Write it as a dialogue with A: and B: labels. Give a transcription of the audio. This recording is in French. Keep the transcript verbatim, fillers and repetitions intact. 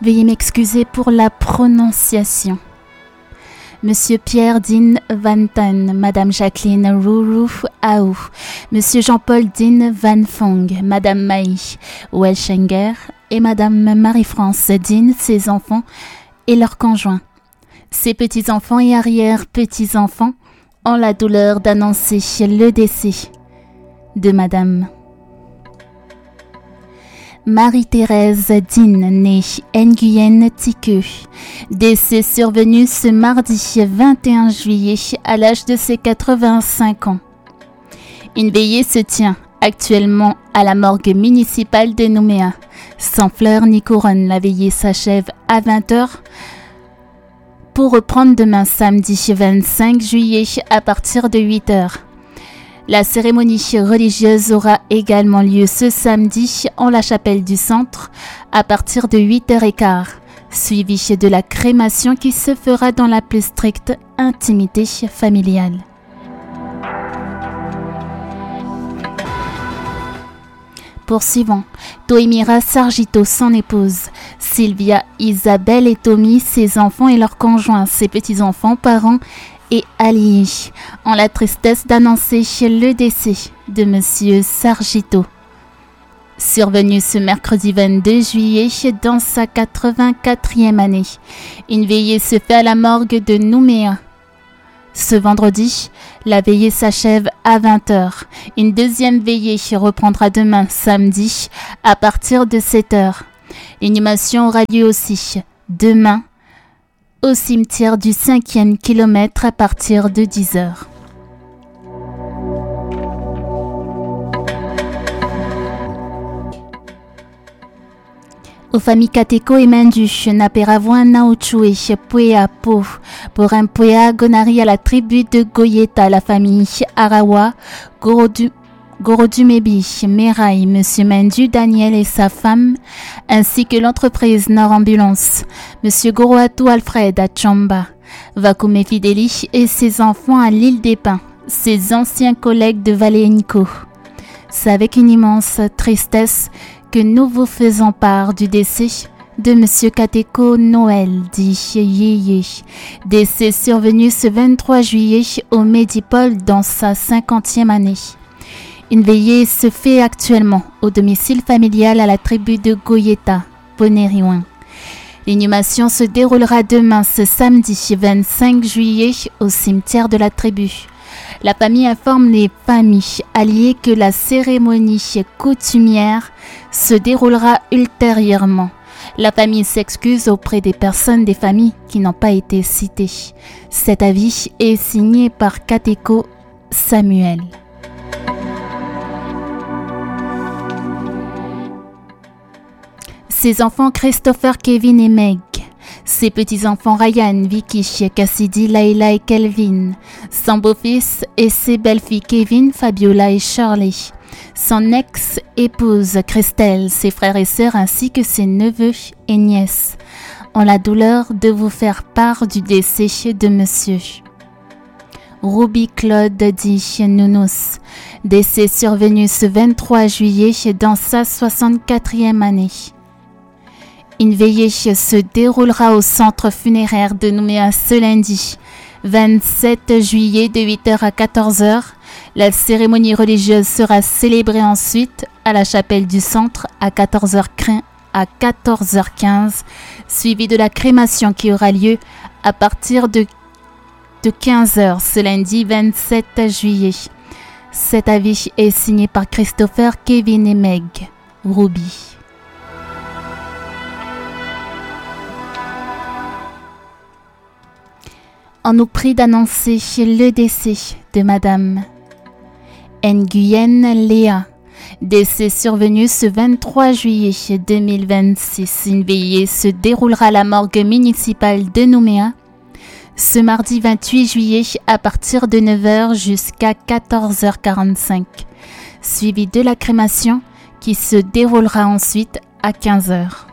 A: Veuillez m'excuser pour la prononciation. Monsieur Pierre Dean Van Tan, Madame Jacqueline Ruru Aou, Monsieur Jean-Paul Dean Van Fong, Madame Maï Welschenger et Madame Marie-France Dean, ses enfants et leurs conjoints. Ses petits-enfants et arrière-petits-enfants ont la douleur d'annoncer le décès de Madame Marie-Thérèse Dean, née Nguyen Thiqueux, décès survenu ce mardi vingt et un juillet à l'âge de ses quatre-vingt-cinq ans. Une veillée se tient actuellement à la morgue municipale de Nouméa. Sans fleurs ni couronne, la veillée s'achève à vingt heures pour reprendre demain samedi vingt-cinq juillet à partir de huit heures. La cérémonie religieuse aura également lieu ce samedi en la chapelle du centre à partir de huit heures quinze, suivie de la crémation qui se fera dans la plus stricte intimité familiale. Poursuivons. Toimira Sargito, son épouse, Sylvia, Isabelle et Tommy, ses enfants et leurs conjoints, ses petits-enfants, parents et alliés, ont la tristesse d'annoncer le décès de Monsieur Sargito. Survenu ce mercredi vingt-deux juillet dans sa quatre-vingt-quatrième année, une veillée se fait à la morgue de Nouméa. Ce vendredi, la veillée s'achève à vingt heures. Une deuxième veillée reprendra demain, samedi, à partir de sept heures. L'inhumation aura lieu aussi demain au cimetière du cinquième kilomètre à partir de dix heures. Aux familles Kateko et Mendu, Naperavouan Naochoué, Puea Po, pour un Puea Gonari à la tribu de Goyeta, la famille Arawa, Gorodu, Gorodumebi, Meraï, Monsieur Mendu, Daniel et sa femme, ainsi que l'entreprise Nord Ambulance, Monsieur Goroatou Alfred à Chamba, Vakume Fideli et ses enfants à l'île des Pins, ses anciens collègues de Valénico. C'est avec une immense tristesse que nous vous faisons part du décès de Monsieur Kateko Noël, dit Yéyé, décès survenu ce vingt-trois juillet au Médipole dans sa cinquantième année. Une veillée se fait actuellement au domicile familial à la tribu de Goyeta, Ponériouin. L'inhumation se déroulera demain ce samedi vingt-cinq juillet au cimetière de la tribu. La famille informe les familles alliées que la cérémonie coutumière se déroulera ultérieurement. La famille s'excuse auprès des personnes des familles qui n'ont pas été citées. Cet avis est signé par Kateko Samuel. Ses enfants Christopher, Kevin et Meg. Ses petits-enfants Ryan, Vicky, Cassidy, Layla et Kelvin. Son beau-fils et ses belles-filles Kevin, Fabiola et Shirley. Son ex-épouse Christelle, ses frères et sœurs ainsi que ses neveux et nièces ont la douleur de vous faire part du décès de Monsieur Ruby Claude dit Nounous, décès survenu ce vingt-trois juillet dans sa soixante-quatrième année. Une veillée se déroulera au centre funéraire de Nouméa ce lundi, vingt-sept juillet de huit heures à quatorze heures. La cérémonie religieuse sera célébrée ensuite à la chapelle du centre à quatorze heures quinze, suivie de la crémation qui aura lieu à partir de, de quinze heures ce lundi vingt-sept juillet. Cet avis est signé par Christopher, Kevin et Meg Ruby. On nous prie d'annoncer le décès de Madame Nguyen Léa, décès survenu ce vingt-trois juillet deux mille vingt-six. Une veillée se déroulera à la morgue municipale de Nouméa ce mardi vingt-huit juillet à partir de neuf heures jusqu'à quatorze heures quarante-cinq, suivi de la crémation qui se déroulera ensuite à quinze heures.